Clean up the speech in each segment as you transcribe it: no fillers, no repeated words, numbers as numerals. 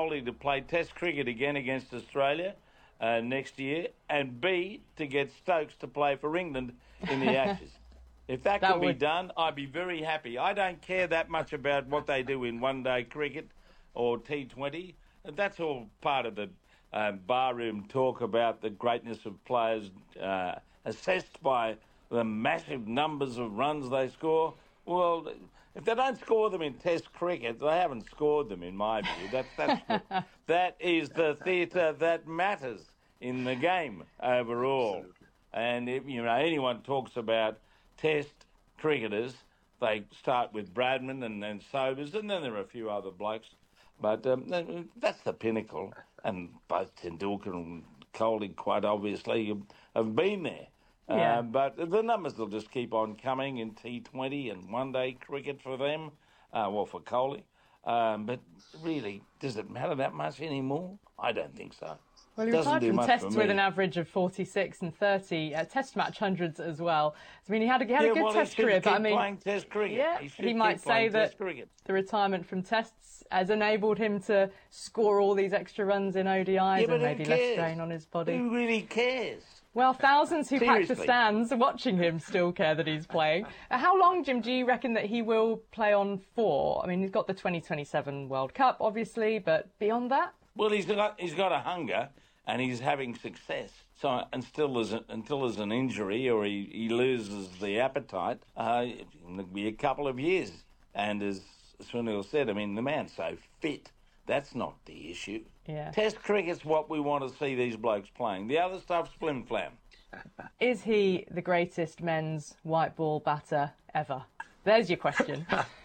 Kohli to play Test cricket again against Australia next year, and B, to get Stokes to play for England in the Ashes. If that could be done, I'd be very happy. I don't care that much about what they do in one-day cricket or T20. That's all part of the barroom talk about the greatness of players assessed by the massive numbers of runs they score. Well, if they don't score them in Test cricket, they haven't scored them, in my view. That is the theatre that matters in the game overall. And if anyone talks about Test cricketers, they start with Bradman and then Sobers, and then there are a few other blokes. But that's the pinnacle. And both Tendulkar and Kohli, quite obviously, have been there. Yeah. But the numbers will just keep on coming in T20 and one-day cricket for them, for Kohli. But really, does it matter that much anymore? I don't think so. Well, he retired from Tests with an average of 46 and 30, Test match hundreds as well. I mean, he had a good Test career, but I mean, playing Test cricket. Yeah, he might say that the retirement from Tests has enabled him to score all these extra runs in ODIs and maybe less strain on his body. Who really cares? Well, thousands who pack the stands watching him still care that he's playing. How long, Jim, do you reckon that he will play on for? I mean, he's got the 2027 World Cup, obviously, but beyond that? Well, he's got a hunger. And he's having success. So until there's an injury or he loses the appetite, it'll be a couple of years. And as Sunil said, I mean, the man's so fit. That's not the issue. Yeah. Test cricket's what we want to see these blokes playing. The other stuff's flim-flam. Is he the greatest men's white ball batter ever? There's your question.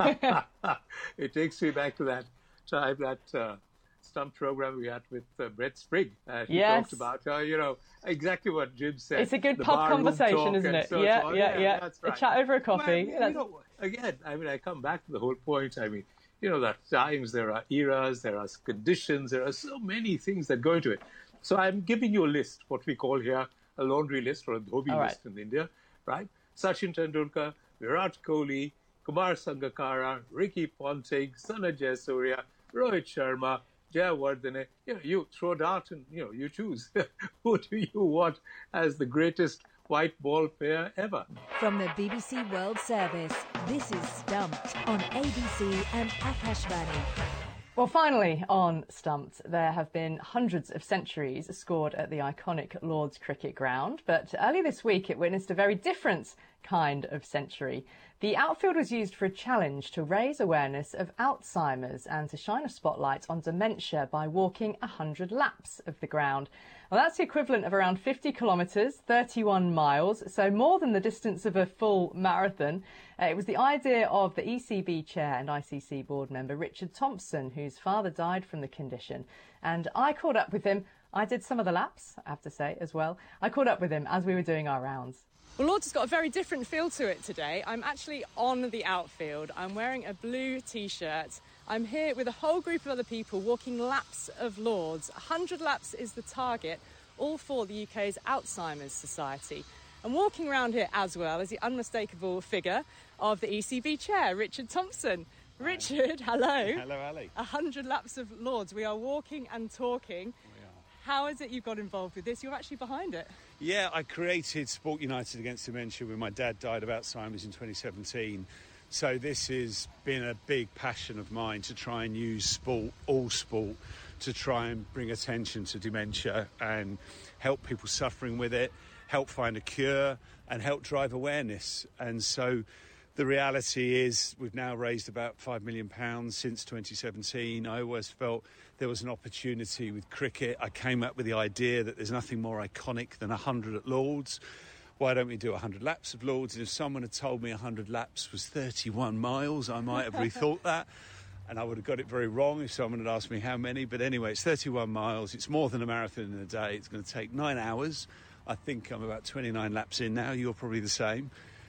It takes me back to that time that... stump program we had with Brett Sprigg. He talked about, exactly what Jim said. It's a good pub conversation, isn't it? Yeah. That's right. A chat over a coffee. Again, I come back to the whole point. There are times, there are eras, there are conditions, there are so many things that go into it. So I'm giving you a list, what we call here a laundry list or a dhobi list in India, right? Sachin Tendulkar, Virat Kohli, Kumar Sangakkara, Ricky Ponting, Sana Jayasuriya, Rohit Sharma, Jayawardene, you throw it out and, you choose. Who do you want as the greatest white ball player ever? From the BBC World Service, this is Stumped on ABC and Akashvani. Well, finally, on Stumped, there have been hundreds of centuries scored at the iconic Lord's Cricket Ground, but earlier this week it witnessed a very different kind of century. The outfield was used for a challenge to raise awareness of Alzheimer's and to shine a spotlight on dementia by walking 100 laps of the ground. Well, that's the equivalent of around 50 kilometres, 31 miles, so more than the distance of a full marathon. It was the idea of the ECB chair and ICC board member Richard Thompson, whose father died from the condition. And I caught up with him. I did some of the laps, I have to say, as well. I caught up with him as we were doing our rounds. Well, Lord's has got a very different feel to it today. I'm actually on the outfield. I'm wearing a blue T-shirt. I'm here with a whole group of other people walking laps of Lord's. 100 laps is the target, all for the UK's Alzheimer's Society. And walking around here as well is the unmistakable figure of the ECB chair, Richard Thompson. Richard, hello. Hello, Ali. 100 laps of Lord's. We are walking and talking. How is it you got involved with this? You're actually behind it. Yeah, I created Sport United Against Dementia when my dad died of Alzheimer's in 2017. So this has been a big passion of mine to try and use sport, all sport, to try and bring attention to dementia and help people suffering with it, help find a cure and help drive awareness. And so the reality is we've now raised about £5 million since 2017. I always felt there was an opportunity with cricket. I came up with the idea that there's nothing more iconic than 100 at Lord's. Why don't we do 100 laps of Lord's? And if someone had told me 100 laps was 31 miles, I might have rethought that. And I would have got it very wrong if someone had asked me how many. But anyway, it's 31 miles. It's more than a marathon in a day. It's going to take 9 hours. I think I'm about 29 laps in now. You're probably the same.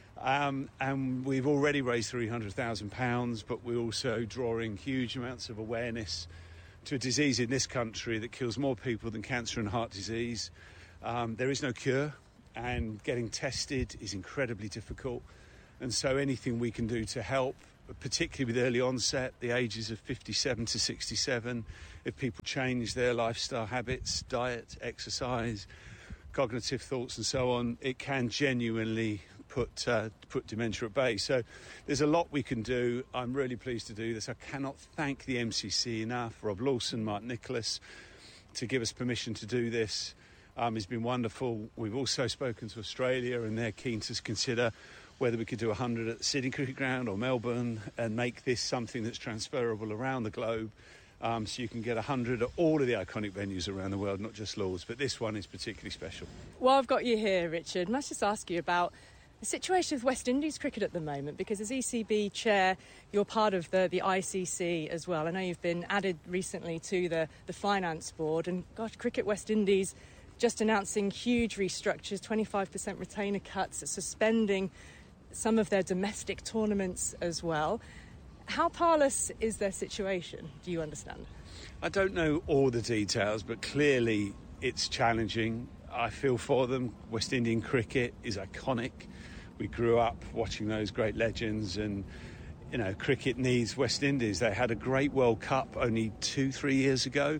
And we've already raised £300,000, but we're also drawing huge amounts of awareness to a disease in this country that kills more people than cancer and heart disease. There is no cure, and getting tested is incredibly difficult. And so anything we can do to help particularly with early onset, the ages of 57 to 67, if people change their lifestyle habits, diet, exercise, cognitive thoughts and so on, it can genuinely put dementia at bay. So there's a lot we can do. I'm really pleased to do this. I cannot thank the MCC enough, Rob Lawson, Mark Nicholas, to give us permission to do this. It's been wonderful. We've also spoken to Australia, and they're keen to consider whether we could do 100 at the Sydney Cricket Ground or Melbourne and make this something that's transferable around the globe. So you can get 100 at all of the iconic venues around the world, not just Lord's, but this one is particularly special. Well, I've got you here, Richard. Must just ask you about the situation with West Indies cricket at the moment, because as ECB chair, you're part of the ICC as well. I know you've been added recently to the finance board, and gosh, Cricket West Indies just announcing huge restructures, 25% retainer cuts, suspending some of their domestic tournaments as well. How parlous is their situation? Do you understand? I don't know all the details, but clearly it's challenging. I feel for them. West Indian cricket is iconic. We grew up watching those great legends, and you know, cricket needs West Indies. They had a great World Cup only 2-3 years ago,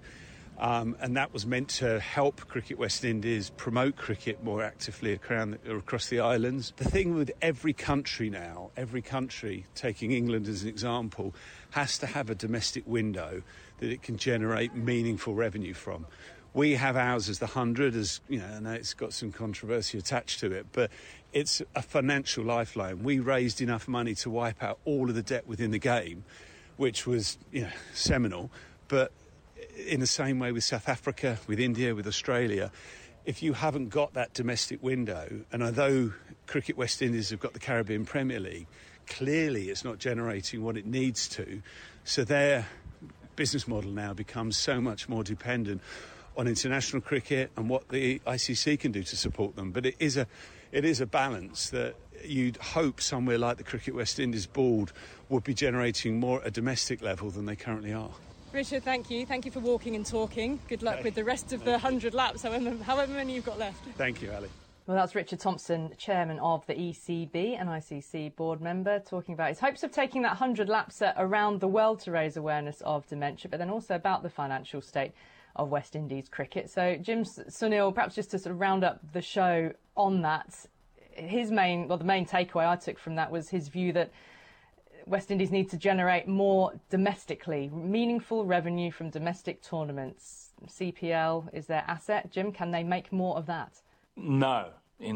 and that was meant to help Cricket West Indies promote cricket more actively across the islands. The thing with every country now, taking England as an example, has to have a domestic window that it can generate meaningful revenue from. We have ours as the 100, as you know, I know it's got some controversy attached to it, but it's a financial lifeline. We raised enough money to wipe out all of the debt within the game, which was, you know, seminal. But in the same way with South Africa, with India, with Australia, if you haven't got that domestic window, and although Cricket West Indies have got the Caribbean Premier League, clearly it's not generating what it needs to. So their business model now becomes so much more dependent on international cricket and what the ICC can do to support them. But it is a balance that you'd hope somewhere like the Cricket West Indies board would be generating more at a domestic level than they currently are. Richard, thank you. Thank you for walking and talking. Good luck with the rest of the 100 laps, however many you've got left. Thank you, Ali. Well, that's Richard Thompson, chairman of the ECB and ICC board member, talking about his hopes of taking that 100 laps around the world to raise awareness of dementia, but then also about the financial state of West Indies cricket. So, Jim, Sunil, perhaps just to sort of round up the show on that, the main takeaway I took from that was his view that West Indies need to generate more domestically, meaningful revenue from domestic tournaments. CPL is their asset. Jim, can they make more of that? No.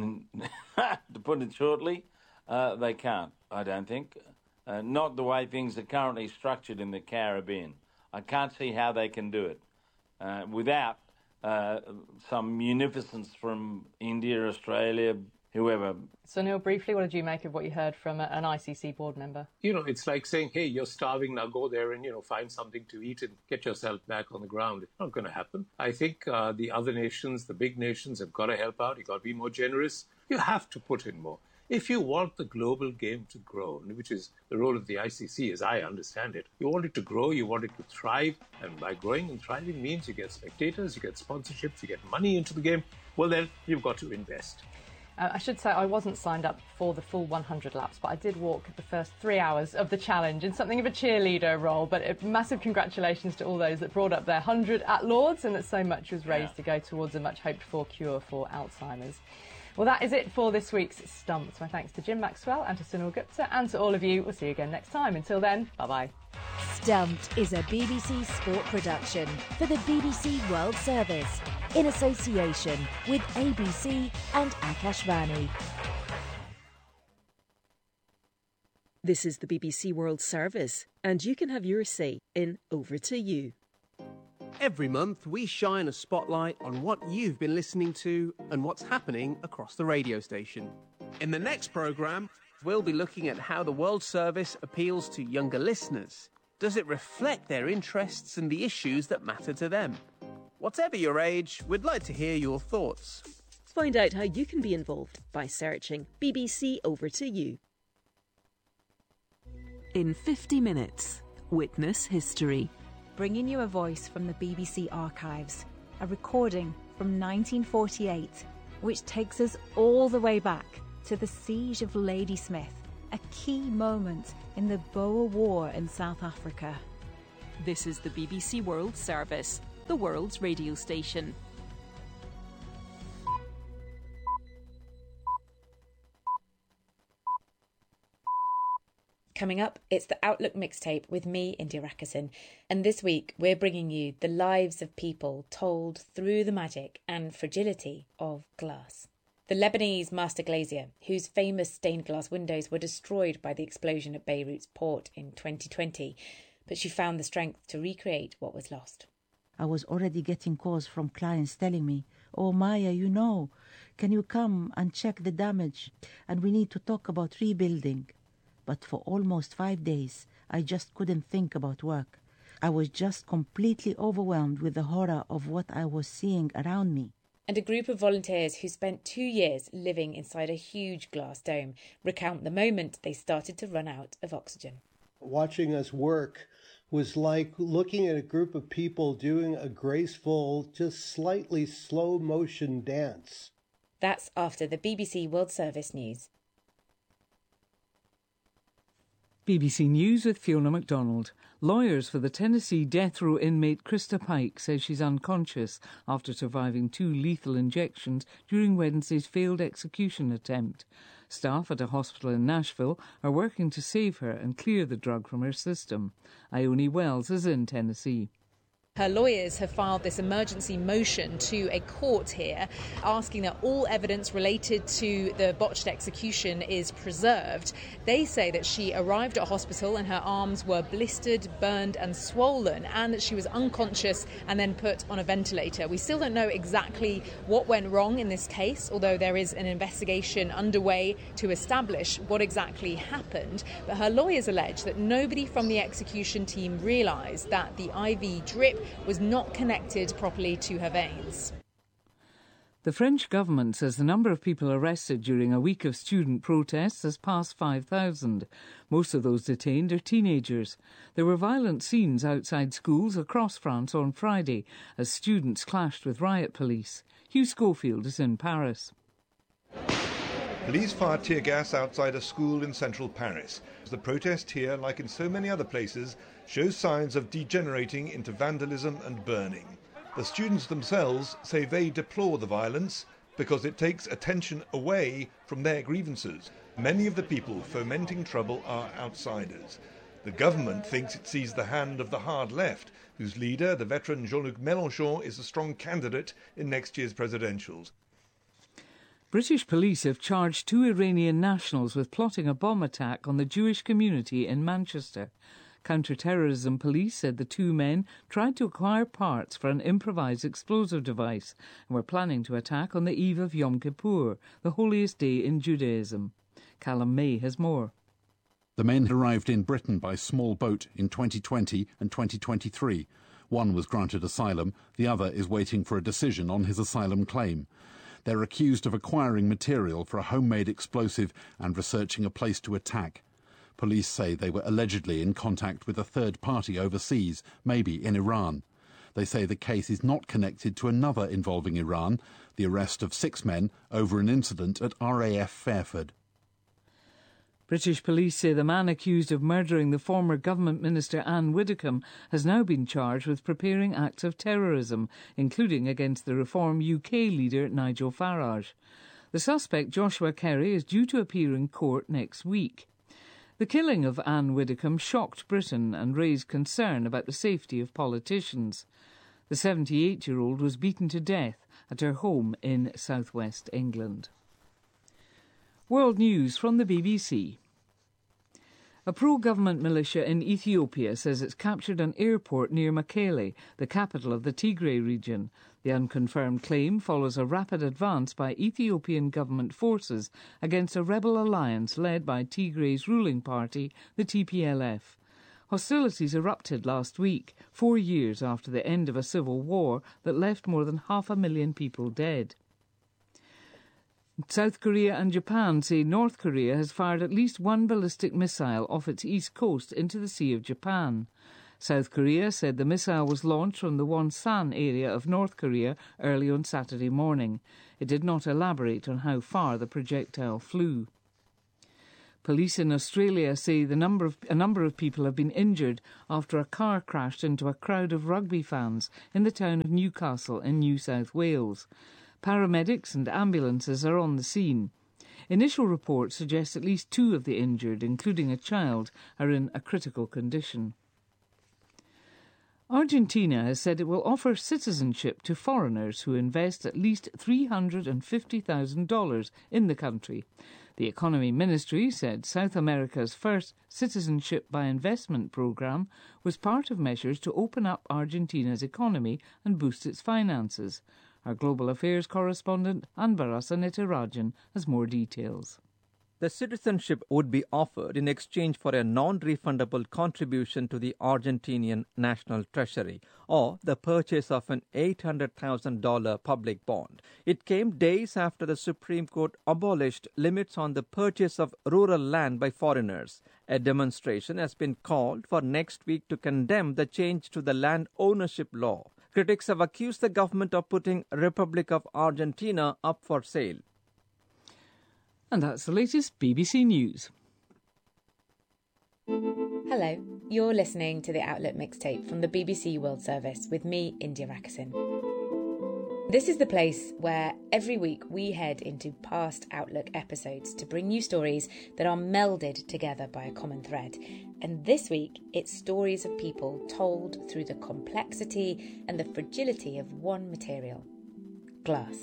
To put it shortly, they can't, I don't think. Not the way things are currently structured in the Caribbean. I can't see how they can do it without some munificence from India, Australia, whoever. So, Neil, briefly, what did you make of what you heard from an ICC board member? You know, it's like saying, hey, you're starving, now go there and, find something to eat and get yourself back on the ground. It's not going to happen. I think the other nations, the big nations, have got to help out. You've got to be more generous. You have to put in more. If you want the global game to grow, which is the role of the ICC as I understand it, you want it to grow, you want it to thrive, and by growing and thriving means you get spectators, you get sponsorships, you get money into the game, well then you've got to invest. I should say I wasn't signed up for the full 100 laps, but I did walk the first 3 hours of the challenge in something of a cheerleader role. But massive congratulations to all those that brought up their 100 at Lord's, and that so much was raised to go towards a much hoped for cure for Alzheimer's. Well, that is it for this week's Stumped. My thanks to Jim Maxwell and to Sunil Gupta, and to all of you. We'll see you again next time. Until then, bye-bye. Stumped is a BBC Sport production for the BBC World Service in association with ABC and Akashvani. This is the BBC World Service, and you can have your say in Over to You. Every month, we shine a spotlight on what you've been listening to and what's happening across the radio station. In the next programme, we'll be looking at how the World Service appeals to younger listeners. Does it reflect their interests and the issues that matter to them? Whatever your age, we'd like to hear your thoughts. Find out how you can be involved by searching BBC Over to You. In 50 minutes, witness history. Bringing you a voice from the BBC archives, a recording from 1948, which takes us all the way back to the siege of Ladysmith a key moment in the Boer War in South Africa. This is the BBC World Service, the world's radio station. Coming up, it's the Outlook Mixtape with me, India Rakison. And this week, we're bringing you the lives of people told through the magic and fragility of glass. The Lebanese master glazier, whose famous stained glass windows were destroyed by the explosion at Beirut's port in 2020, but she found the strength to recreate what was lost. I was already getting calls from clients telling me, "Oh, Maya, can you come and check the damage? And we need to talk about rebuilding." But for almost 5 days, I just couldn't think about work. I was just completely overwhelmed with the horror of what I was seeing around me. And a group of volunteers who spent 2 years living inside a huge glass dome recount the moment they started to run out of oxygen. Watching us work was like looking at a group of people doing a graceful, just slightly slow motion dance. That's after the BBC World Service news. BBC News with Fiona MacDonald. Lawyers for the Tennessee death row inmate Krista Pike say she's unconscious after surviving 2 lethal injections during Wednesday's failed execution attempt. Staff at a hospital in Nashville are working to save her and clear the drug from her system. Ione Wells is in Tennessee. Her lawyers have filed this emergency motion to a court here, asking that all evidence related to the botched execution is preserved. They say that she arrived at hospital and her arms were blistered, burned and swollen, and that she was unconscious and then put on a ventilator. We still don't know exactly what went wrong in this case, although there is an investigation underway to establish what exactly happened. But her lawyers allege that nobody from the execution team realised that the IV drip was not connected properly to her veins. The French government says the number of people arrested during a week of student protests has passed 5,000. Most of those detained are teenagers. There were violent scenes outside schools across France on Friday as students clashed with riot police. Hugh Schofield is in Paris. Police fired tear gas outside a school in central Paris. The protest here, like in so many other places, shows signs of degenerating into vandalism and burning. The students themselves say they deplore the violence because it takes attention away from their grievances. Many of the people fomenting trouble are outsiders. The government thinks it sees the hand of the hard left, whose leader, the veteran Jean-Luc Mélenchon, is a strong candidate in next year's presidentials. British police have charged 2 Iranian nationals with plotting a bomb attack on the Jewish community in Manchester. Counter-terrorism police said the 2 men tried to acquire parts for an improvised explosive device and were planning to attack on the eve of Yom Kippur, the holiest day in Judaism. Callum May has more. The men arrived in Britain by small boat in 2020 and 2023. One was granted asylum, the other is waiting for a decision on his asylum claim. They're accused of acquiring material for a homemade explosive and researching a place to attack. Police say they were allegedly in contact with a third party overseas, maybe in Iran. They say the case is not connected to another involving Iran, the arrest of 6 men over an incident at RAF Fairford. British police say the man accused of murdering the former government minister Anne Widdecombe has now been charged with preparing acts of terrorism, including against the Reform UK leader Nigel Farage. The suspect, Joshua Kerry, is due to appear in court next week. The killing of Anne Widdecombe shocked Britain and raised concern about the safety of politicians. The 78-year-old was beaten to death at her home in southwest England. World News from the BBC. A pro-government militia in Ethiopia says it's captured an airport near Mekele, the capital of the Tigray region. The unconfirmed claim follows a rapid advance by Ethiopian government forces against a rebel alliance led by Tigray's ruling party, the TPLF. Hostilities erupted last week, 4 years after the end of a civil war that left more than 500,000 people dead. South Korea and Japan say North Korea has fired at least 1 ballistic missile off its east coast into the Sea of Japan. South Korea said the missile was launched from the Wonsan area of North Korea early on Saturday morning. It did not elaborate on how far the projectile flew. Police in Australia say a number of people have been injured after a car crashed into a crowd of rugby fans in the town of Newcastle in New South Wales. Paramedics and ambulances are on the scene. Initial reports suggest at least 2 of the injured, including a child, are in a critical condition. Argentina has said it will offer citizenship to foreigners who invest at least $350,000 in the country. The Economy Ministry said South America's first citizenship by investment programme was part of measures to open up Argentina's economy and boost its finances. Our Global Affairs correspondent Anbara Nitarajan has more details. The citizenship would be offered in exchange for a non-refundable contribution to the Argentinian National Treasury or the purchase of an $800,000 public bond. It came days after the Supreme Court abolished limits on the purchase of rural land by foreigners. A demonstration has been called for next week to condemn the change to the land ownership law. Critics have accused the government of putting Republic of Argentina up for sale. And that's the latest BBC News. Hello, you're listening to the Outlook mixtape from the BBC World Service with me, India Rakisson. This is the place where every week we head into past Outlook episodes to bring you stories that are melded together by a common thread. And this week, it's stories of people told through the complexity and the fragility of one material: glass.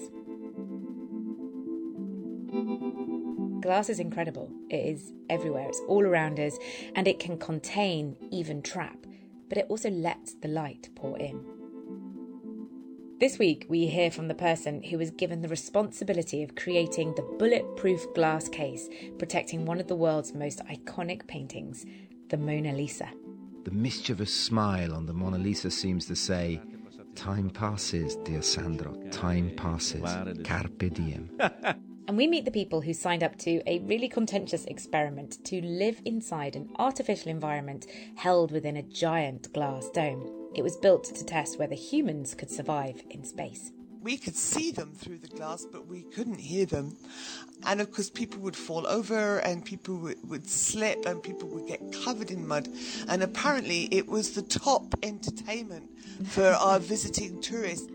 Glass is incredible. It is everywhere. It's all around us, and it can contain, even trap, but it also lets the light pour in. This week, we hear from the person who was given the responsibility of creating the bulletproof glass case protecting one of the world's most iconic paintings, the Mona Lisa. The mischievous smile on the Mona Lisa seems to say, "Time passes, dear Sandro, time passes, carpe diem." And we meet the people who signed up to a really contentious experiment to live inside an artificial environment held within a giant glass dome. It was built to test whether humans could survive in space. We could see them through the glass, but we couldn't hear them. And of course, people would fall over and people would slip and people would get covered in mud. And apparently it was the top entertainment for our visiting tourists.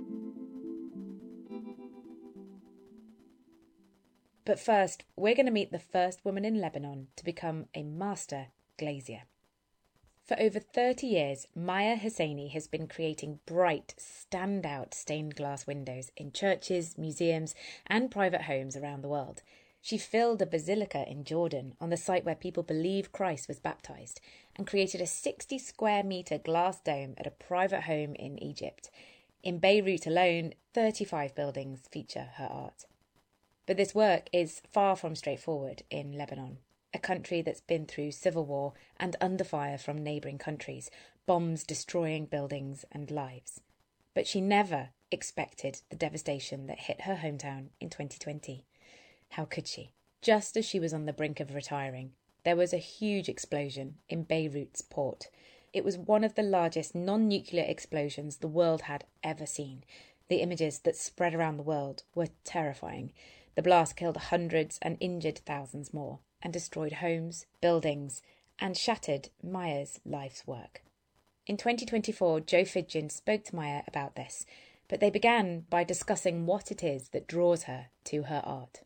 But first, we're going to meet the first woman in Lebanon to become a master glazier. For over 30 years, Maya Hosseini has been creating bright, standout stained glass windows in churches, museums and private homes around the world. She filled a basilica in Jordan on the site where people believe Christ was baptised and created a 60 square metre glass dome at a private home in Egypt. In Beirut alone, 35 buildings feature her art. But this work is far from straightforward in Lebanon, a country that's been through civil war and under fire from neighbouring countries, bombs destroying buildings and lives. But she never expected the devastation that hit her hometown in 2020. How could she? Just as she was on the brink of retiring, there was a huge explosion in Beirut's port. It was one of the largest non-nuclear explosions the world had ever seen. The images that spread around the world were terrifying. The blast killed hundreds and injured thousands more, and destroyed homes, buildings, and shattered Maya's life's work. In 2024, Joe Fidgen spoke to Maya about this, but they began by discussing what it is that draws her to her art.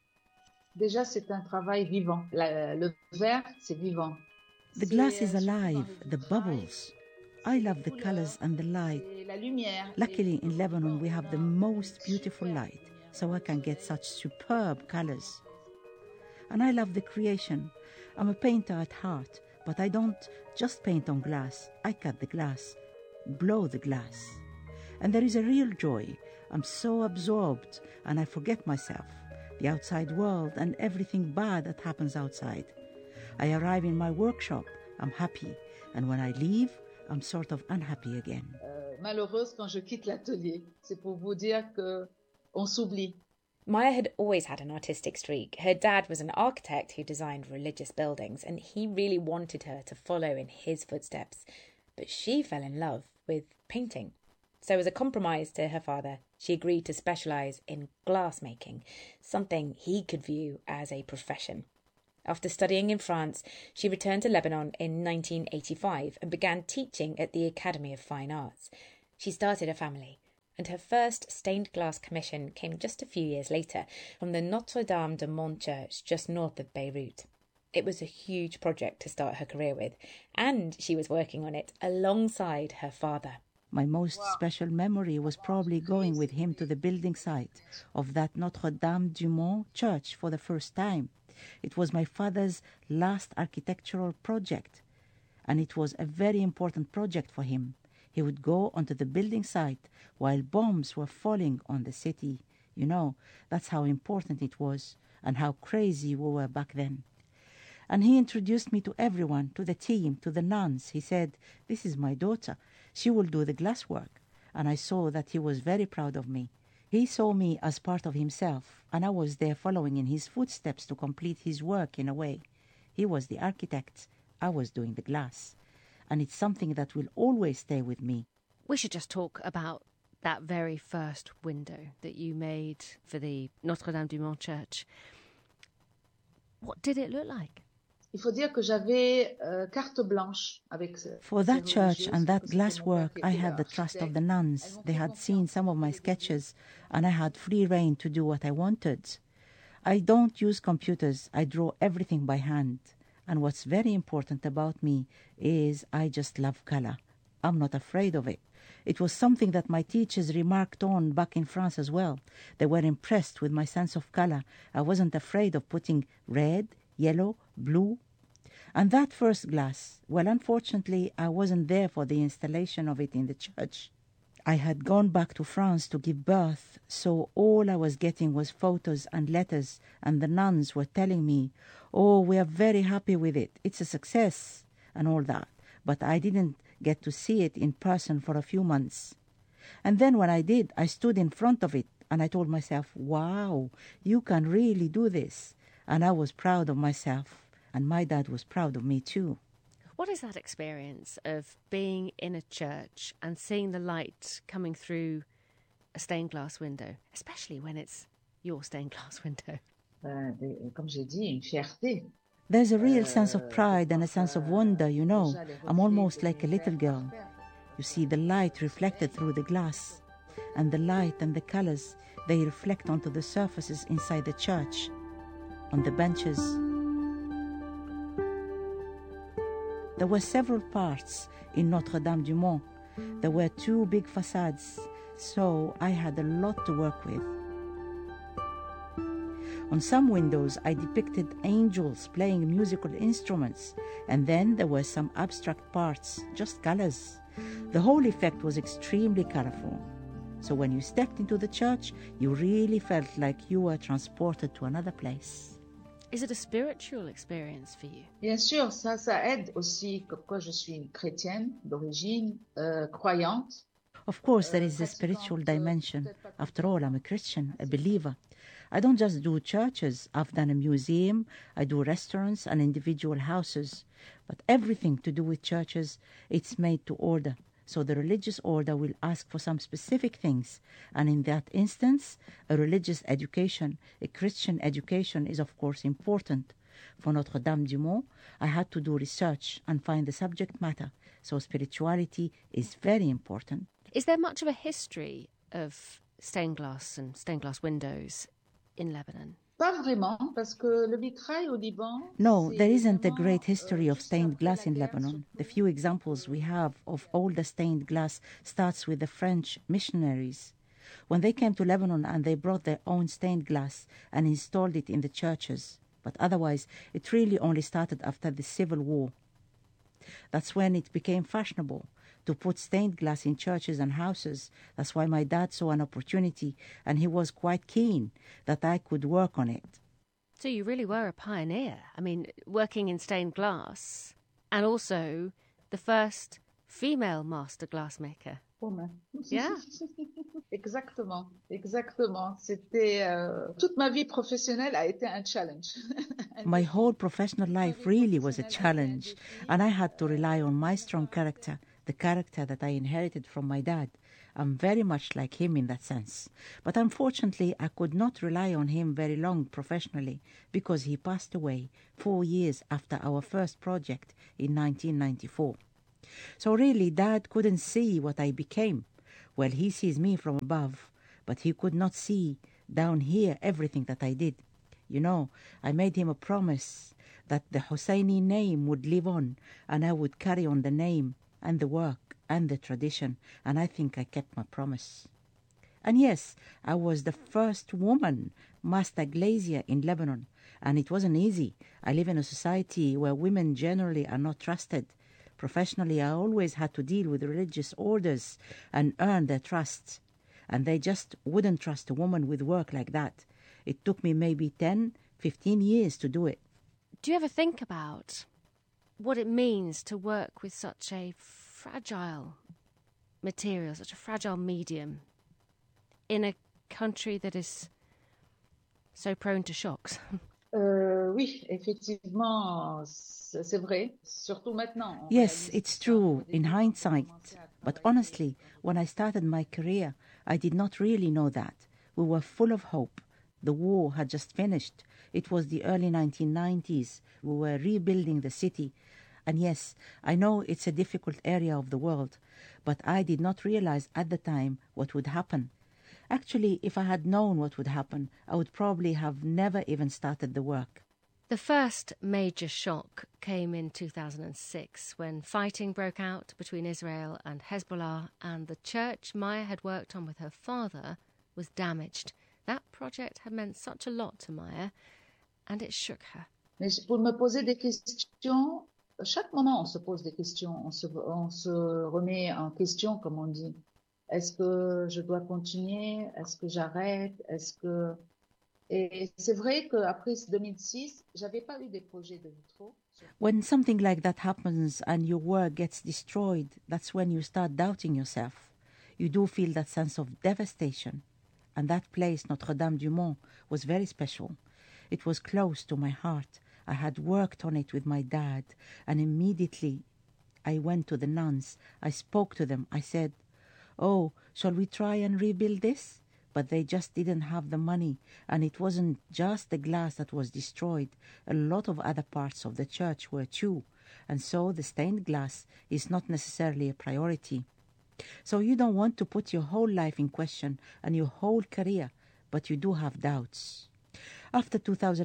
Déjà, c'est un travail vivant. Le verre, c'est vivant. The glass is alive, the bubbles. I love the colors and the light. Luckily, in Lebanon, we have the most beautiful light, so I can get such superb colors. And I love the creation. I'm a painter at heart, but I don't just paint on glass. I cut the glass, blow the glass. And there is a real joy. I'm so absorbed, and I forget myself, the outside world, and everything bad that happens outside. I arrive in my workshop, I'm happy, and when I leave, I'm sort of unhappy again. Malheureuse quand je quitte l'atelier. C'est pour vous dire que on s'oublie. Maya had always had an artistic streak. Her dad was an architect who designed religious buildings, and he really wanted her to follow in his footsteps. But she fell in love with painting. So as a compromise to her father, she agreed to specialise in glass making, something he could view as a profession. After studying in France, she returned to Lebanon in 1985 and began teaching at the Academy of Fine Arts. She started a family, and her first stained glass commission came just a few years later from the Notre-Dame-du-Mont church just north of Beirut. It was a huge project to start her career with, and she was working on it alongside her father. My most special memory was probably going with him to the building site of that Notre-Dame-du-Mont church for the first time. It was my father's last architectural project, and it was a very important project for him. He would go onto the building site while bombs were falling on the city. You know, that's how important it was and how crazy we were back then. And he introduced me to everyone, to the team, to the nuns. He said, "This is my daughter. She will do the glasswork." And I saw that he was very proud of me. He saw me as part of himself, and I was there following in his footsteps to complete his work in a way. He was the architect. I was doing the glass. And it's something that will always stay with me. We should just talk about that very first window that you made for the Notre-Dame-du-Mont church. What did it look like? Il faut dire que j'avais carte blanche avec For that church and that glasswork, I had the trust of the nuns. They had seen some of my sketches, and I had free rein to do what I wanted. I don't use computers. I draw everything by hand. And what's very important about me is I just love color. I'm not afraid of it. It was something that my teachers remarked on back in France as well. They were impressed with my sense of color. I wasn't afraid of putting red, yellow, blue. And that first glass, well, unfortunately, I wasn't there for the installation of it in the church. I had gone back to France to give birth, so all I was getting was photos and letters, and the nuns were telling me, "Oh, we are very happy with it. It's a success," and all that. But I didn't get to see it in person for a few months. And then when I did, I stood in front of it, and I told myself, "Wow, you can really do this." And I was proud of myself. And my dad was proud of me too. What is that experience of being in a church and seeing the light coming through a stained glass window, especially when it's your stained glass window? Comme j'ai dit, une fierté. There's a real sense of pride and a sense of wonder, you know. I'm almost like a little girl. You see the light reflected through the glass, and the light and the colors, they reflect onto the surfaces inside the church, on the benches. There were several parts in Notre-Dame-du-Mont. There were 2 big facades, so I had a lot to work with. On some windows, I depicted angels playing musical instruments, and then there were some abstract parts, just colors. The whole effect was extremely colorful. So when you stepped into the church, you really felt like you were transported to another place. Is it a spiritual experience for you? Bien sûr, ça aide aussi, comme quoi je suis une chrétienne d'origine, croyante. Of course, there is a spiritual dimension. After all, I'm a Christian, a believer. I don't just do churches. I've done a museum, I do restaurants and individual houses. But everything to do with churches, it's made to order. So the religious order will ask for some specific things. And in that instance, a religious education, a Christian education is of course important. For Notre-Dame-du-Mont, I had to do research and find the subject matter. So spirituality is very important. Is there much of a history of stained glass and stained glass windows in Lebanon? Pas vraiment, parce que le vitrail au Liban... No, there isn't a great history of stained glass in Lebanon. The few examples we have of older stained glass starts with the French missionaries. When they came to Lebanon and they brought their own stained glass and installed it in the churches. But otherwise, it really only started after the Civil War. That's when it became fashionable to put stained glass in churches and houses. That's why my dad saw an opportunity, and he was quite keen that I could work on it. So you really were a pioneer. I mean, working in stained glass, and also the first female master glassmaker. Woman. Yeah. Exactement. C'était toute ma vie professionnelle a été un challenge. My whole professional life really was a challenge, and I had to rely on my strong character, the character that I inherited from my dad, I'm very much like him in that sense. But unfortunately, I could not rely on him very long professionally because he passed away 4 years after our first project in 1994. So really, Dad couldn't see what I became. Well, he sees me from above, but he could not see down here everything that I did. You know, I made him a promise that the Hosseini name would live on and I would carry on the name and the work and the tradition, and I think I kept my promise. And yes, I was the first woman Master Glazier in Lebanon, and it wasn't easy. I live in a society where women generally are not trusted. Professionally, I always had to deal with religious orders and earn their trust, and they just wouldn't trust a woman with work like that. It took me maybe 10, 15 years to do it. Do you ever think about what it means to work with such a fragile material, such a fragile medium, in a country that is so prone to shocks? Oui, effectivement, c'est vrai, surtout maintenant. Yes, it's true in hindsight. But honestly, when I started my career, I did not really know that. We were full of hope. The war had just finished. It was the early 1990s. We were rebuilding the city. And yes, I know it's a difficult area of the world, but I did not realize at the time what would happen. Actually, if I had known what would happen, I would probably have never even started the work. The first major shock came in 2006 when fighting broke out between Israel and Hezbollah, and the church Maya had worked on with her father was damaged. That project had meant such a lot to Maya, and it shook her. Mais pour me poser des questions, chaque moment on se pose des questions, on se remet en question, comme on dit. Est-ce que je dois continuer? Est-ce que j'arrête? Est-ce que... Et c'est vrai qu'après 2006, j'avais pas eu des projets de vitraux. When something like that happens and your work gets destroyed, that's when you start doubting yourself. You do feel that sense of devastation. And that place, Notre-Dame-du-Mont, was very special. It was close to my heart. I had worked on it with my dad, and immediately I went to the nuns. I spoke to them. I said, "Oh, shall we try and rebuild this?" But they just didn't have the money, and it wasn't just the glass that was destroyed. A lot of other parts of the church were too, and so the stained glass is not necessarily a priority. So you don't want to put your whole life in question and your whole career, but you do have doubts. After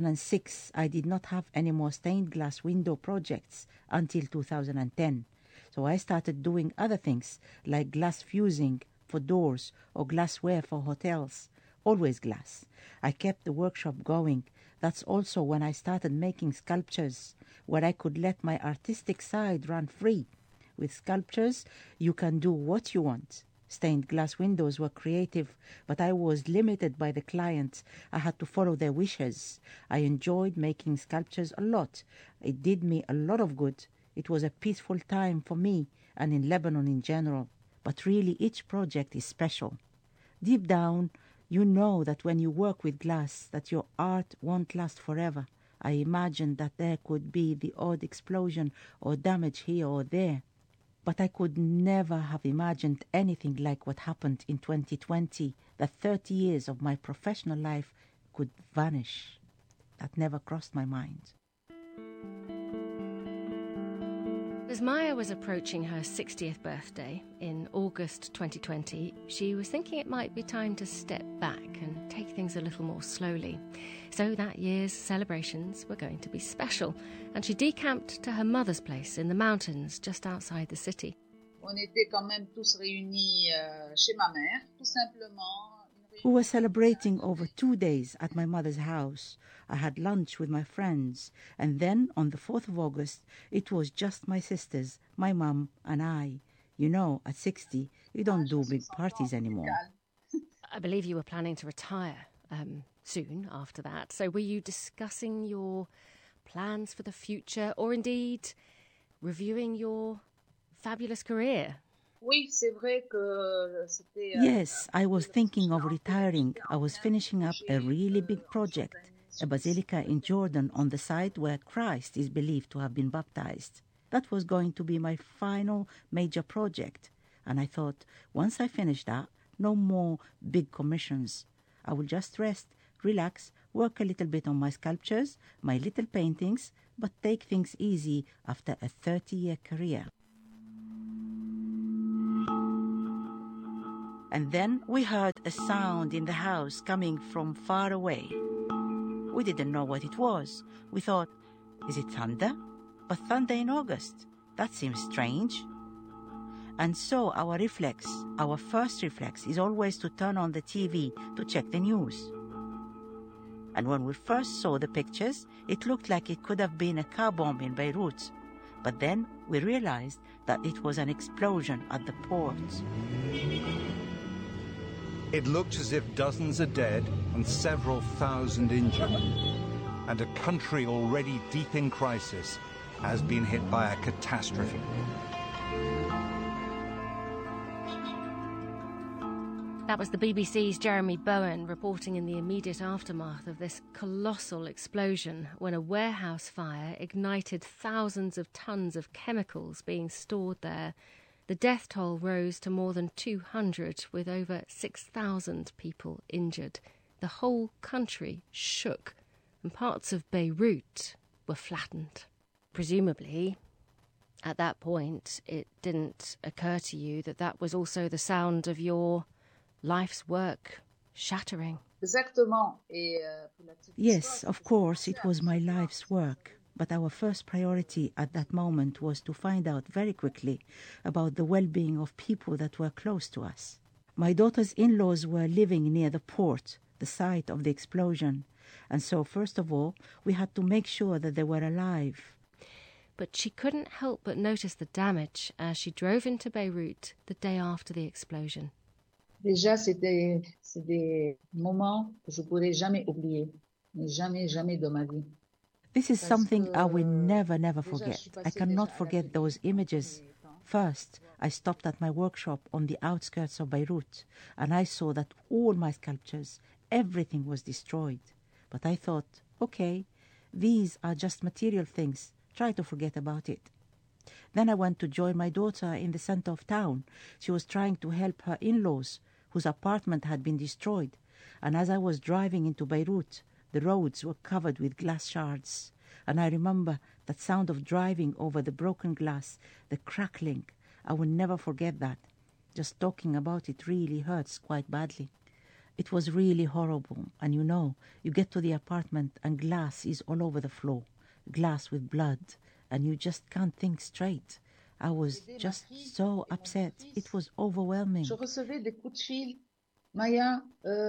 2006, I did not have any more stained glass window projects until 2010. So I started doing other things like glass fusing for doors or glassware for hotels, always glass. I kept the workshop going. That's also when I started making sculptures, where I could let my artistic side run free. With sculptures, you can do what you want. Stained glass windows were creative, but I was limited by the clients. I had to follow their wishes. I enjoyed making sculptures a lot. It did me a lot of good. It was a peaceful time for me and in Lebanon in general. But really, each project is special. Deep down, you know that when you work with glass, that your art won't last forever. I imagined that there could be the odd explosion or damage here or there. But I could never have imagined anything like what happened in 2020, that 30 years of my professional life could vanish. That never crossed my mind. As Maya was approaching her 60th birthday in August 2020, she was thinking it might be time to step back and take things a little more slowly. So that year's celebrations were going to be special, and she decamped to her mother's place in the mountains just outside the city. On était quand même tous réunis chez ma mère, tout simplement. We were celebrating over 2 days at my mother's house. I had lunch with my friends, and then on the 4th of August, it was just my sisters, my mum, and I. You know, at 60, you don't do big parties anymore. I believe you were planning to retire soon after that. So were you discussing your plans for the future, or indeed reviewing your fabulous career? Oui, c'est vrai que c'était... Yes, I was thinking of retiring. I was finishing up a really big project, a basilica in Jordan on the site where Christ is believed to have been baptized. That was going to be my final major project. And I thought, once I finish that, no more big commissions. I will just rest, relax, work a little bit on my sculptures, my little paintings, but take things easy after a 30-year career. And then we heard a sound in the house coming from far away. We didn't know what it was. We thought, is it thunder? But thunder in August? That seems strange. And so our first reflex is always to turn on the TV to check the news. And when we first saw the pictures, it looked like it could have been a car bomb in Beirut. But then we realized that it was an explosion at the port. It looked as if dozens are dead and several thousand injured. And a country already deep in crisis has been hit by a catastrophe. That was the BBC's Jeremy Bowen reporting in the immediate aftermath of this colossal explosion when a warehouse fire ignited thousands of tons of chemicals being stored there. The death toll rose to more than 200, with over 6,000 people injured. The whole country shook, and parts of Beirut were flattened. Presumably, at that point, it didn't occur to you that that was also the sound of your life's work shattering. Yes, of course, it was my life's work. But our first priority at that moment was to find out very quickly about the well-being of people that were close to us. My daughter's in-laws were living near the port, the site of the explosion. And so, first of all, we had to make sure that they were alive. But she couldn't help but notice the damage as she drove into Beirut the day after the explosion. Déjà, c'est des moments que je pourrai jamais oublier, mais jamais de ma vie. This is something I will never forget. I cannot forget those images. First, I stopped at my workshop on the outskirts of Beirut, and I saw that all my sculptures, everything was destroyed. But I thought, okay, these are just material things. Try to forget about it. Then I went to join my daughter in the center of town. She was trying to help her in-laws, whose apartment had been destroyed. And as I was driving into Beirut, the roads were covered with glass shards. And I remember that sound of driving over the broken glass, the crackling. I will never forget that. Just talking about it really hurts quite badly. It was really horrible. And you get to the apartment and glass is all over the floor. Glass with blood. And you just can't think straight. I was just so upset. It was overwhelming. And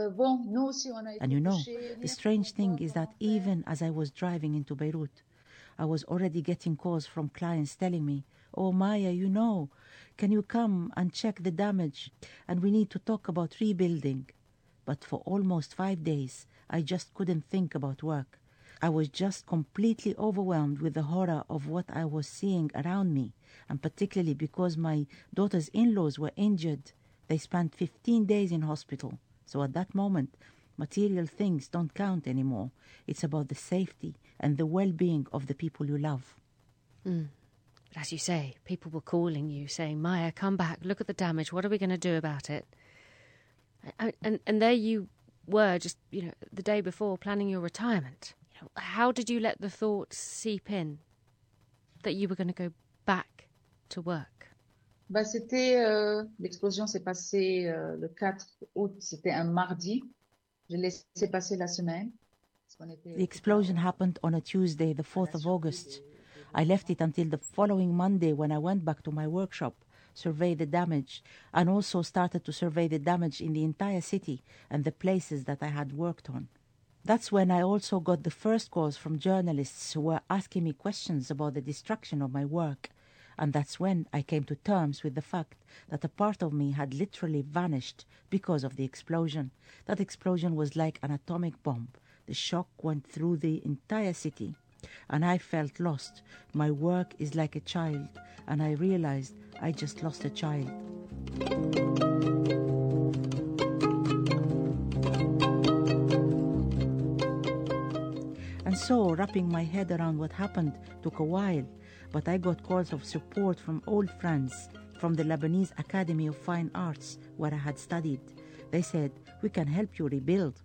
the strange thing is that even as I was driving into Beirut, I was already getting calls from clients telling me, "Oh, Maya, can you come and check the damage? And we need to talk about rebuilding." But for almost 5 days, I just couldn't think about work. I was just completely overwhelmed with the horror of what I was seeing around me, and particularly because my daughter's in-laws were injured. They spent 15 days in hospital. So at that moment, material things don't count anymore. It's about the safety and the well-being of the people you love. But as you say, people were calling you, saying, "Maya, come back, look at the damage. What are we going to do about it?" And there you were, just the day before, planning your retirement. How did you let the thought seep in that you were going to go back to work? L'explosion s'est passée le 4 août, c'était un mardi. Je laissé passer la semaine. The explosion happened on a Tuesday, the 4th of August. I left it until the following Monday when I went back to my workshop, surveyed the damage, and also started to survey the damage in the entire city and the places that I had worked on. That's when I also got the first calls from journalists who were asking me questions about the destruction of my work. And that's when I came to terms with the fact that a part of me had literally vanished because of the explosion. That explosion was like an atomic bomb. The shock went through the entire city, and I felt lost. My work is like a child, and I realized I just lost a child. And so, wrapping my head around what happened took a while, but I got calls of support from old friends, from the Lebanese Academy of Fine Arts, where I had studied. They said, "We can help you rebuild."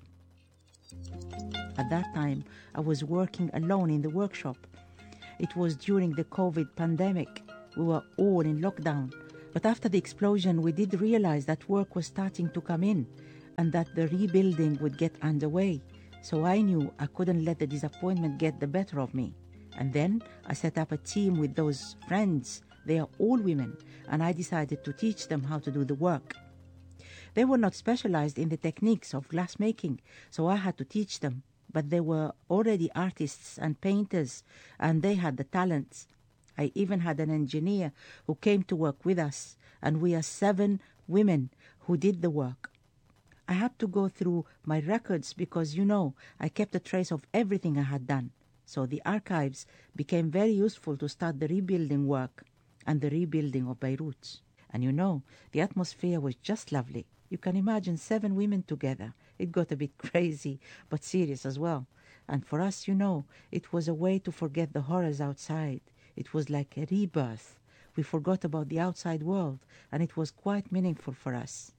At that time, I was working alone in the workshop. It was during the COVID pandemic. We were all in lockdown. But after the explosion, we did realize that work was starting to come in and that the rebuilding would get underway. So I knew I couldn't let the disappointment get the better of me. And then I set up a team with those friends. They are all women, and I decided to teach them how to do the work. They were not specialized in the techniques of glass making, so I had to teach them. But they were already artists and painters, and they had the talents. I even had an engineer who came to work with us, and we are 7 women who did the work. I had to go through my records because, I kept a trace of everything I had done. So the archives became very useful to start the rebuilding work and the rebuilding of Beirut. And the atmosphere was just lovely. You can imagine 7 women together. It got a bit crazy, but serious as well. And for us, it was a way to forget the horrors outside. It was like a rebirth. We forgot about the outside world, and it was quite meaningful for us.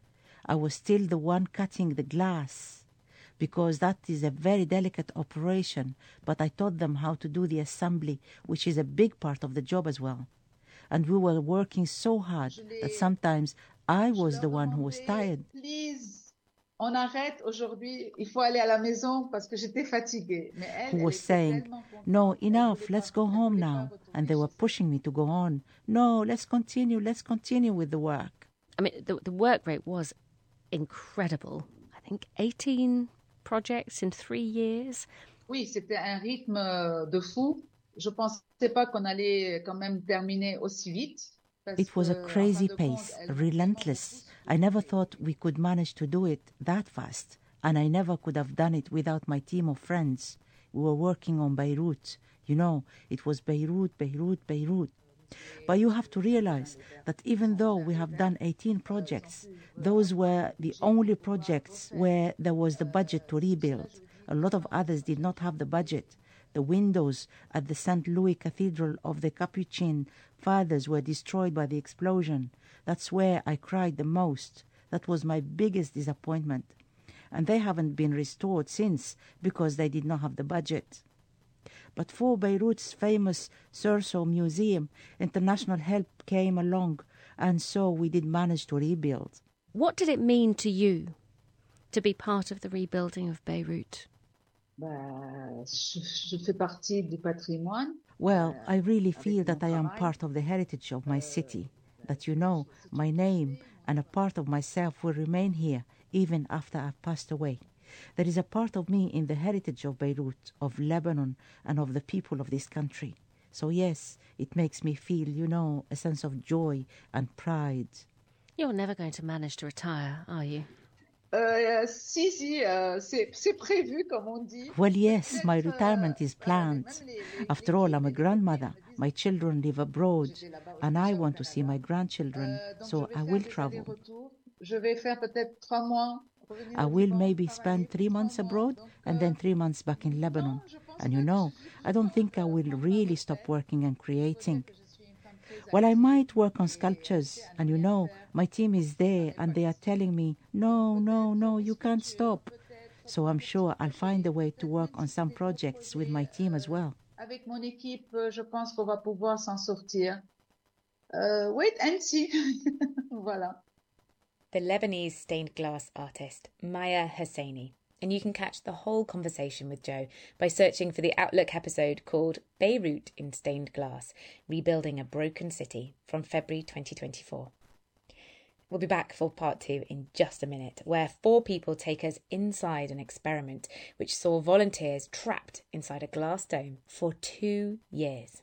I was still the one cutting the glass, because that is a very delicate operation, but I taught them how to do the assembly, which is a big part of the job as well. And we were working so hard that sometimes I was the one who was tired. Please, on arrête aujourd'hui, il faut aller à la maison parce que j'étais fatiguée. Who was saying, "No, enough, let's go home now." And they were pushing me to go on. "No, let's continue with the work." I mean, the work rate was incredible. I think 18 projects in 3 years. Oui, c'était un rythme de fou. Je pensais pas qu'on allait quand même terminer aussi vite. It was a crazy pace, relentless. I never thought we could manage to do it that fast, and I never could have done it without my team of friends. We were working on Beirut. It was Beirut, Beirut, Beirut. But you have to realize that even though we have done 18 projects, those were the only projects where there was the budget to rebuild. A lot of others did not have the budget. The windows at the St. Louis Cathedral of the Capuchin Fathers were destroyed by the explosion. That's where I cried the most. That was my biggest disappointment. And they haven't been restored since because they did not have the budget. But for Beirut's famous Cerceau Museum, international help came along, and so we did manage to rebuild. What did it mean to you to be part of the rebuilding of Beirut? Je fais partie du patrimoine. Well, I really feel that I am part of the heritage of my city, that my name and a part of myself will remain here even after I've passed away. There is a part of me in the heritage of Beirut, of Lebanon, and of the people of this country. So yes, it makes me feel, a sense of joy and pride. You're never going to manage to retire, are you? Si, c'est prévu, comme on dit. Well, yes, my retirement is planned. After all, I'm a grandmother. My children live abroad, and I want to see my grandchildren, so I will travel. Je vais faire peut-être 3 mois. I will maybe spend 3 months abroad and then 3 months back in Lebanon. And I don't think I will really stop working and creating. Well, I might work on sculptures, and my team is there and they are telling me, no, you can't stop. So I'm sure I'll find a way to work on some projects with my team as well. Avec mon équipe, je pense qu'on va pouvoir s'en sortir. Wait and see. Voilà. The Lebanese stained glass artist Maya Hosseini. And you can catch the whole conversation with Jo by searching for the Outlook episode called Beirut in Stained Glass, Rebuilding a Broken City from February 2024. We'll be back for part 2 in just a minute, where 4 people take us inside an experiment which saw volunteers trapped inside a glass dome for 2 years.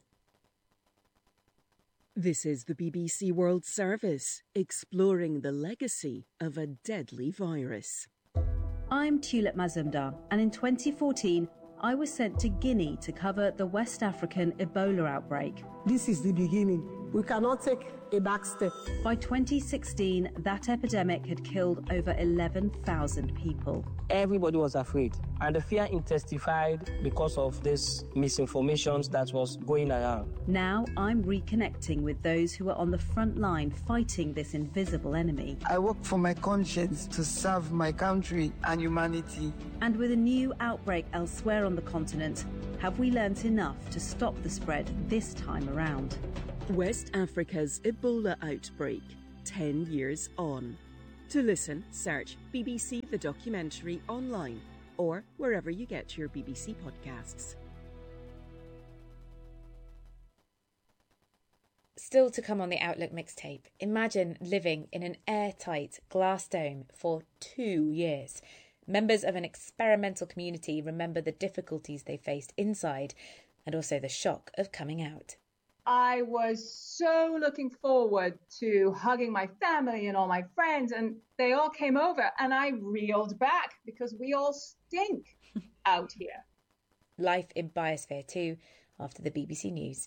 This is the BBC World Service, exploring the legacy of a deadly virus. I'm Tulip Mazumdar, and in 2014, I was sent to Guinea to cover the West African Ebola outbreak. This is the beginning. We cannot take a back step. By 2016, that epidemic had killed over 11,000 people. Everybody was afraid, and the fear intensified because of this misinformation that was going around. Now I'm reconnecting with those who are on the front line fighting this invisible enemy. I work for my conscience to serve my country and humanity. And with a new outbreak elsewhere on the continent, have we learnt enough to stop the spread this time around? West Africa's Ebola outbreak, 10 years on. To listen, search BBC The Documentary online or wherever you get your BBC podcasts. Still to come on the Outlook mixtape, imagine living in an airtight glass dome for 2 years. Members of an experimental community remember the difficulties they faced inside and also the shock of coming out. I was so looking forward to hugging my family and all my friends, and they all came over, and I reeled back because we all stink out here. Life in Biosphere 2 after the BBC News.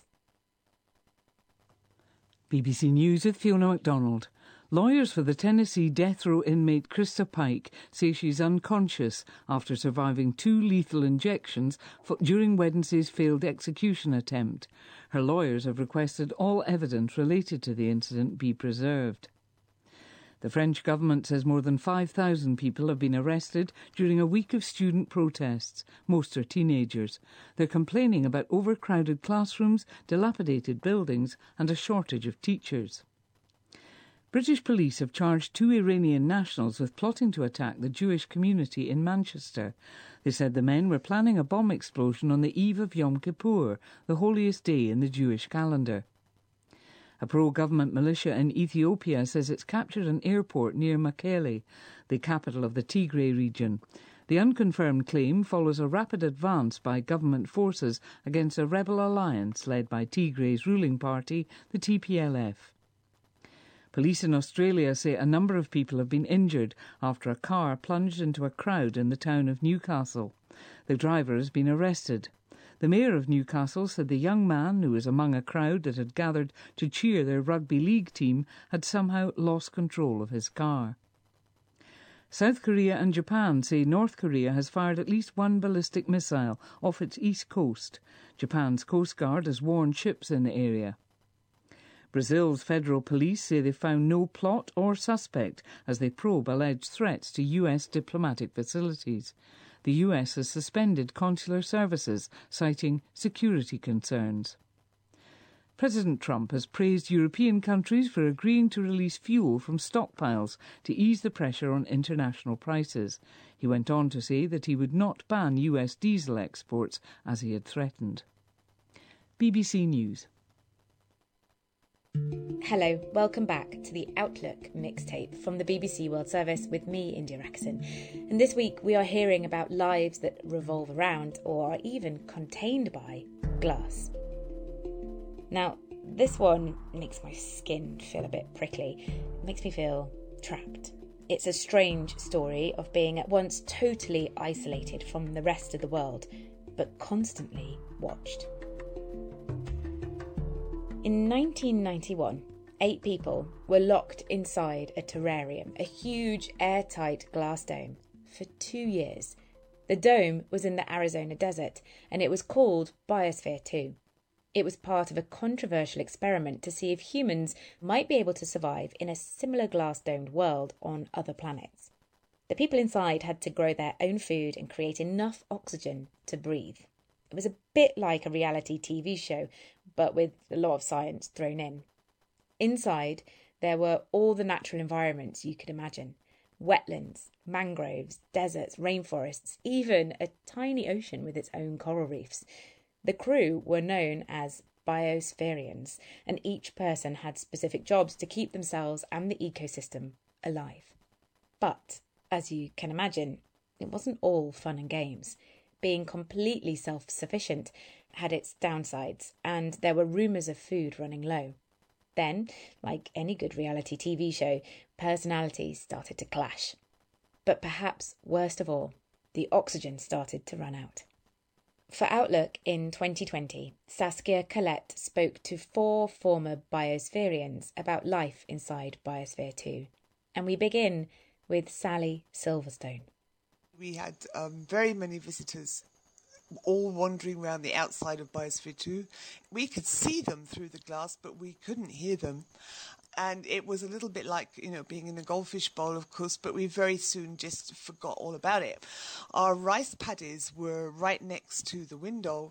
BBC News with Fiona MacDonald. Lawyers for the Tennessee death row inmate Krista Pike say she's unconscious after surviving 2 lethal injections during Wednesday's failed execution attempt. Her lawyers have requested all evidence related to the incident be preserved. The French government says more than 5,000 people have been arrested during a week of student protests. Most are teenagers. They're complaining about overcrowded classrooms, dilapidated buildings and a shortage of teachers. British police have charged 2 Iranian nationals with plotting to attack the Jewish community in Manchester. They said the men were planning a bomb explosion on the eve of Yom Kippur, the holiest day in the Jewish calendar. A pro-government militia in Ethiopia says it's captured an airport near Mekelle, the capital of the Tigray region. The unconfirmed claim follows a rapid advance by government forces against a rebel alliance led by Tigray's ruling party, the TPLF. Police in Australia say a number of people have been injured after a car plunged into a crowd in the town of Newcastle. The driver has been arrested. The mayor of Newcastle said the young man, who was among a crowd that had gathered to cheer their rugby league team, had somehow lost control of his car. South Korea and Japan say North Korea has fired at least 1 ballistic missile off its east coast. Japan's Coast Guard has warned ships in the area. Brazil's federal police say they found no plot or suspect as they probe alleged threats to US diplomatic facilities. The US has suspended consular services, citing security concerns. President Trump has praised European countries for agreeing to release fuel from stockpiles to ease the pressure on international prices. He went on to say that he would not ban US diesel exports as he had threatened. BBC News. Hello, welcome back to the Outlook mixtape from the BBC World Service with me, India Rackerson. And this week we are hearing about lives that revolve around or are even contained by glass. Now, this one makes my skin feel a bit prickly. It makes me feel trapped. It's a strange story of being at once totally isolated from the rest of the world, but constantly watched. In 1991, 8 people were locked inside a terrarium, a huge airtight glass dome, for 2 years. The dome was in the Arizona desert, and it was called Biosphere 2. It was part of a controversial experiment to see if humans might be able to survive in a similar glass-domed world on other planets. The people inside had to grow their own food and create enough oxygen to breathe. It was a bit like a reality TV show, but with a lot of science thrown in. Inside, there were all the natural environments you could imagine. Wetlands, mangroves, deserts, rainforests, even a tiny ocean with its own coral reefs. The crew were known as biospherians, and each person had specific jobs to keep themselves and the ecosystem alive. But, as you can imagine, it wasn't all fun and games. Being completely self-sufficient had its downsides, and there were rumours of food running low. Then, like any good reality TV show, personalities started to clash. But perhaps worst of all, the oxygen started to run out. For Outlook in 2020, Saskia Collette spoke to 4 former biospherians about life inside Biosphere 2. And we begin with Sally Silverstone. We had very many visitors all wandering around the outside of Biosphere 2. We could see them through the glass, but we couldn't hear them. And it was a little bit like, being in a goldfish bowl, of course, but we very soon just forgot all about it. Our rice paddies were right next to the window,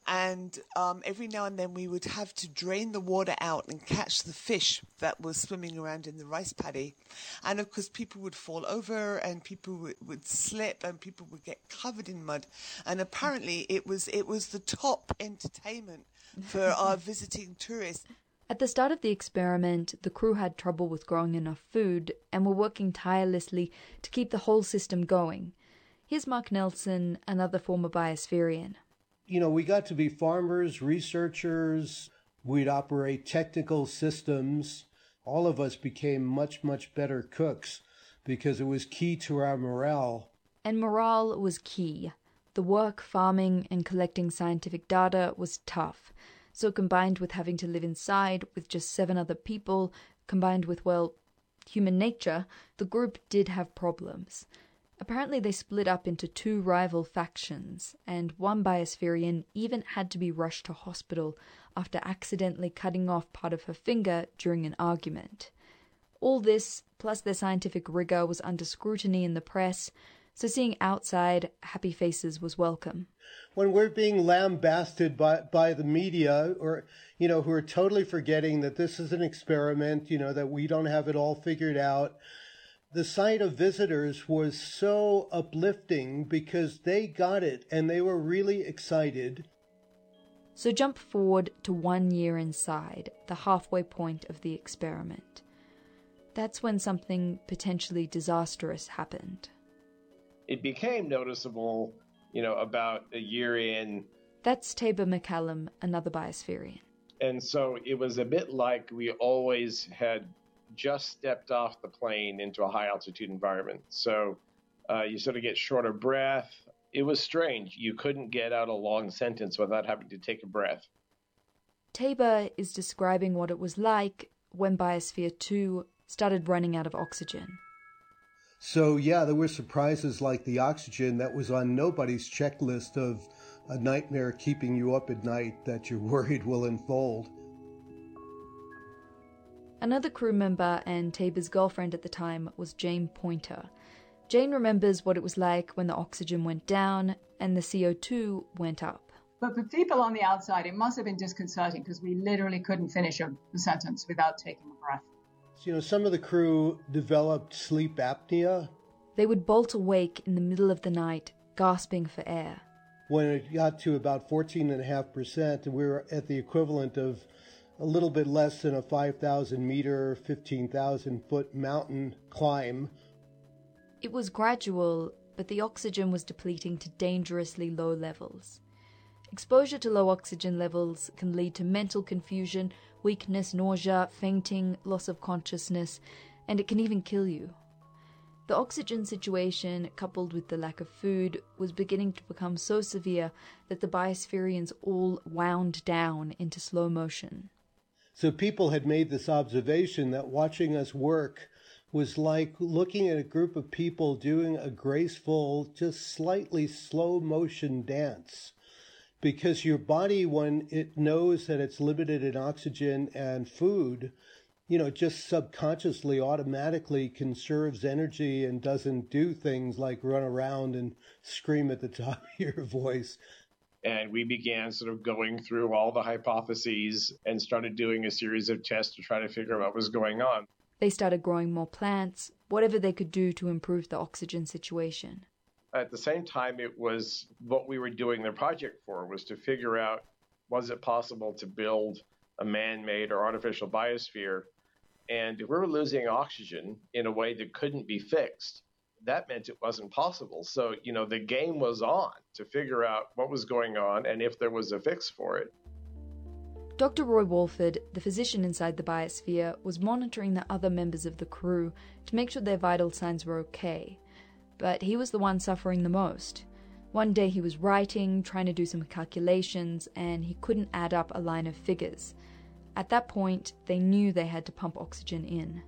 and every now and then we would have to drain the water out and catch the fish that was swimming around in the rice paddy. And of course, people would fall over and people would slip and people would get covered in mud. And apparently it was the top entertainment for our visiting tourists. At the start of the experiment, the crew had trouble with growing enough food and were working tirelessly to keep the whole system going. Here's Mark Nelson, another former biospherian. We got to be farmers, researchers, we'd operate technical systems. All of us became much, much better cooks because it was key to our morale. And morale was key. The work, farming, and collecting scientific data was tough. So combined with having to live inside with just 7 other people, combined with, human nature, the group did have problems. Apparently they split up into 2 rival factions, and one biospherian even had to be rushed to hospital after accidentally cutting off part of her finger during an argument. All this, plus their scientific rigor, was under scrutiny in the press, so seeing outside, happy faces was welcome. When we're being lambasted by the media, or, who are totally forgetting that this is an experiment, that we don't have it all figured out, the sight of visitors was so uplifting because they got it and they were really excited. So jump forward to 1 year inside, the halfway point of the experiment. That's when something potentially disastrous happened. It became noticeable, about a year in. That's Tabor McCallum, another biospherian. And so it was a bit like we always had just stepped off the plane into a high altitude environment. So you sort of get short of breath. It was strange. You couldn't get out a long sentence without having to take a breath. Tabor is describing what it was like when Biosphere 2 started running out of oxygen. So, yeah, there were surprises like the oxygen that was on nobody's checklist of a nightmare keeping you up at night that you're worried will unfold. Another crew member and Tabor's girlfriend at the time was Jane Pointer. Jane remembers what it was like when the oxygen went down and the CO2 went up. But for people on the outside, it must have been disconcerting because we literally couldn't finish a sentence without taking a breath. Some of the crew developed sleep apnea. They would bolt awake in the middle of the night, gasping for air. When it got to about 14.5%, we were at the equivalent of a little bit less than a 5,000 meter, 15,000 foot mountain climb. It was gradual, but the oxygen was depleting to dangerously low levels. Exposure to low oxygen levels can lead to mental confusion, weakness, nausea, fainting, loss of consciousness, and it can even kill you. The oxygen situation, coupled with the lack of food, was beginning to become so severe that the biospherians all wound down into slow motion. So people had made this observation that watching us work was like looking at a group of people doing a graceful, just slightly slow motion dance. Because your body, when it knows that it's limited in oxygen and food, just subconsciously, automatically conserves energy and doesn't do things like run around and scream at the top of your voice. And we began sort of going through all the hypotheses and started doing a series of tests to try to figure out what was going on. They started growing more plants, whatever they could do to improve the oxygen situation. At the same time, it was what we were doing the project for, was to figure out, was it possible to build a man-made or artificial biosphere? And if we were losing oxygen in a way that couldn't be fixed, that meant it wasn't possible. So, the game was on to figure out what was going on and if there was a fix for it. Dr. Roy Walford, the physician inside the biosphere, was monitoring the other members of the crew to make sure their vital signs were okay. But he was the one suffering the most. One day he was writing, trying to do some calculations, and he couldn't add up a line of figures. At that point, they knew they had to pump oxygen in.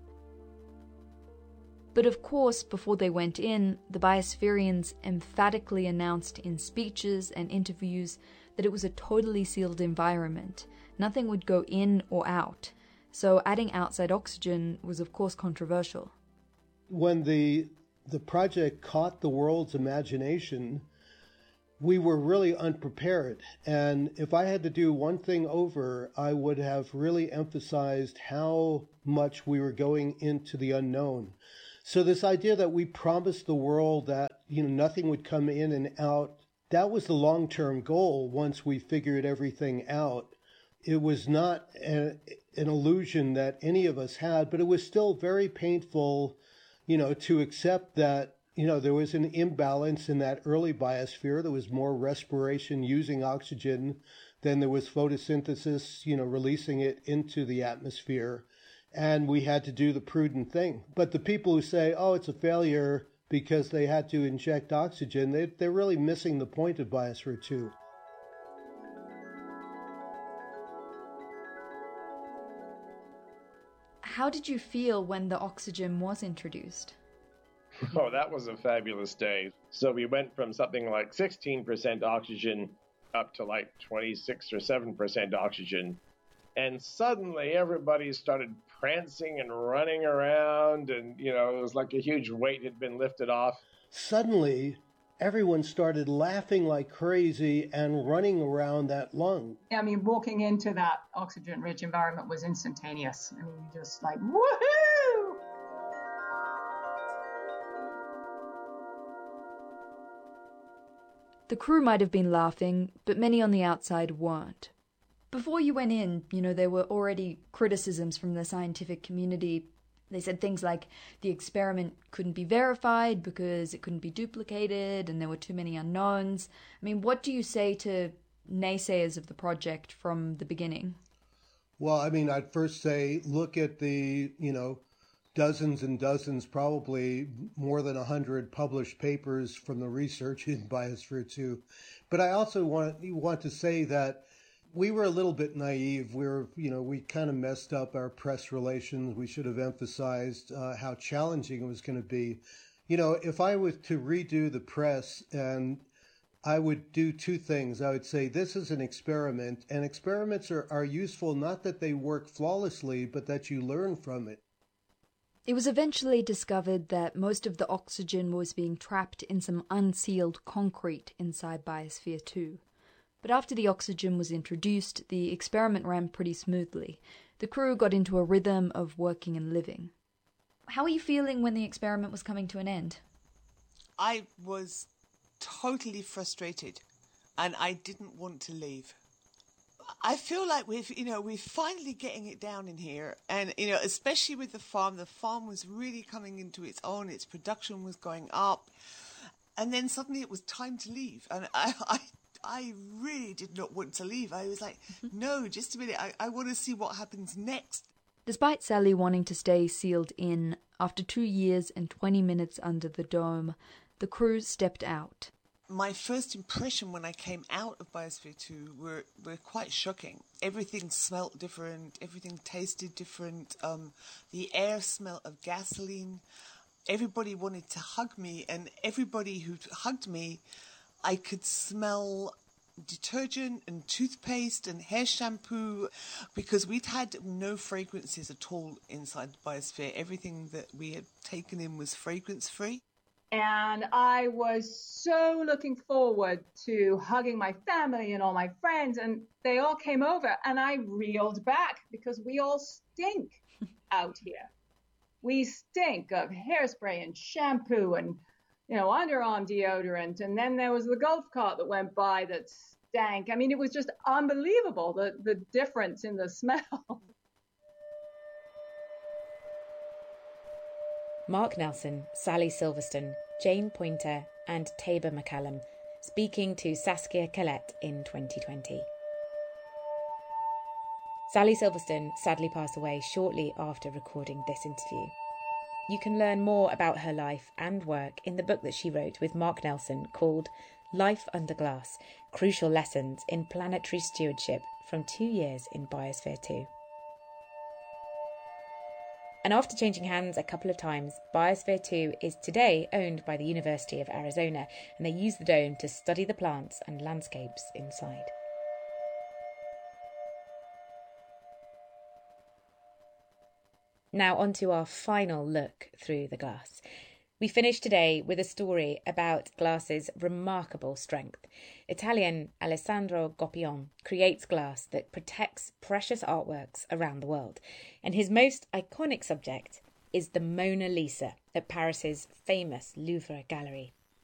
But of course, before they went in, the biospherians emphatically announced in speeches and interviews that it was a totally sealed environment. Nothing would go in or out. So adding outside oxygen was of course controversial. When the project caught the world's imagination, we were really unprepared. And if I had to do one thing over, I would have really emphasized how much we were going into the unknown. So this idea that we promised the world that, nothing would come in and out, that was the long-term goal once we figured everything out. It was not an illusion that any of us had, but it was still very painful, to accept that, there was an imbalance in that early biosphere. There was more respiration using oxygen than there was photosynthesis, releasing it into the atmosphere. And we had to do the prudent thing. But the people who say, oh, it's a failure because they had to inject oxygen, they're really missing the point of Biosphere 2. How did you feel when the oxygen was introduced? Oh, that was a fabulous day. So we went from something like 16% oxygen up to like 26 or 7% oxygen. And suddenly everybody started prancing and running around, and, it was like a huge weight had been lifted off. Suddenly, everyone started laughing like crazy and running around that lung. I mean, walking into that oxygen-rich environment was instantaneous. I mean, just like, woohoo! The crew might have been laughing, but many on the outside weren't. Before you went in, there were already criticisms from the scientific community. They said things like the experiment couldn't be verified because it couldn't be duplicated and there were too many unknowns. I mean, what do you say to naysayers of the project from the beginning? Well, I'd first say look at the, dozens and dozens, probably more than 100 published papers from the research in Biosphere 2. But I also want to say that we were a little bit naive. We kind of messed up our press relations. We should have emphasized how challenging it was going to be. If I was to redo the press, and I would do two things. I would say this is an experiment, and experiments are useful, not that they work flawlessly, but that you learn from it. It was eventually discovered that most of the oxygen was being trapped in some unsealed concrete inside Biosphere 2. But after the oxygen was introduced, the experiment ran pretty smoothly. The crew got into a rhythm of working and living. How were you feeling when the experiment was coming to an end? I was totally frustrated, and I didn't want to leave. I feel like we're finally getting it down in here, and especially with the farm was really coming into its own. Its production was going up, and then suddenly it was time to leave, and I really did not want to leave. I was like, no, just a minute. I want to see what happens next. Despite Sally wanting to stay sealed in, after 2 years and 20 minutes under the dome, the crew stepped out. My first impression when I came out of Biosphere 2 were quite shocking. Everything smelt different. Everything tasted different. The air smelled of gasoline. Everybody wanted to hug me, and everybody who hugged me, I could smell detergent and toothpaste and hair shampoo, because we'd had no fragrances at all inside Biosphere. Everything that we had taken in was fragrance-free. And I was so looking forward to hugging my family and all my friends, and they all came over, and I reeled back because we all stink out here. We stink of hairspray and shampoo and underarm deodorant, and then there was the golf cart that went by that stank. I mean, it was just unbelievable, the difference in the smell. Mark Nelson, Sally Silverstone, Jane Poynter and Tabor McCallum, speaking to Saskia Collette in 2020. Sally Silverstone sadly passed away shortly after recording this interview. You can learn more about her life and work in the book that she wrote with Mark Nelson called Life Under Glass, Crucial Lessons in Planetary Stewardship from 2 years in Biosphere 2. And after changing hands a couple of times, Biosphere 2 is today owned by the University of Arizona, and they use the dome to study the plants and landscapes inside. Now on to our final look through the glass. We finish today with a story about glass's remarkable strength. Italian Alessandro Goppion creates glass that protects precious artworks around the world, and his most iconic subject is the Mona Lisa at Paris's famous Louvre gallery.